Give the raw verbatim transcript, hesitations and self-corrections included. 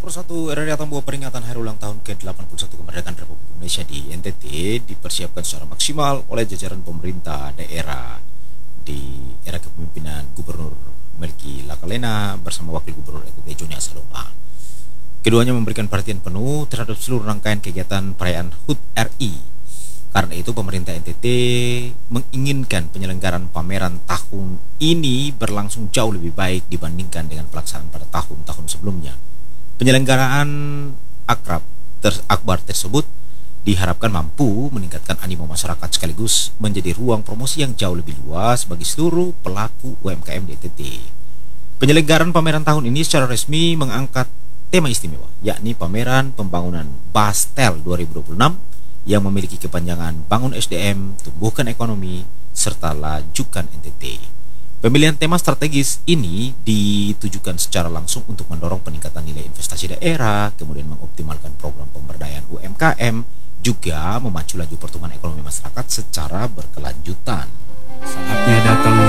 persatu, R R I akan membawa peringatan hari ulang tahun ke delapan puluh satu kemerdekaan Republik Indonesia di N T T dipersiapkan secara maksimal oleh jajaran pemerintah daerah di era kepemimpinan Gubernur Melki Lakalena bersama Wakil Gubernur N T T Joni Asaloma. Keduanya memberikan perhatian penuh terhadap seluruh rangkaian kegiatan perayaan H U T R I. Karena itu pemerintah N T T menginginkan penyelenggaraan pameran tahun ini berlangsung jauh lebih baik dibandingkan dengan pelaksanaan pada tahun-tahun sebelumnya. Penyelenggaraan akrab ter akbar tersebut diharapkan mampu meningkatkan animo masyarakat sekaligus menjadi ruang promosi yang jauh lebih luas bagi seluruh pelaku U M K M di N T T. Penyelenggaraan pameran tahun ini secara resmi mengangkat tema istimewa, yakni pameran pembangunan Bastel dua ribu dua puluh enam yang memiliki kepanjangan bangun S D M, tumbuhkan ekonomi, serta lajukan N T T. Pemilihan tema strategis ini ditujukan secara langsung untuk mendorong peningkatan nilai investasi daerah, kemudian mengoptimalkan program pemberdayaan U M K M, juga memacu laju pertumbuhan ekonomi masyarakat secara berkelanjutan. Saatnya datang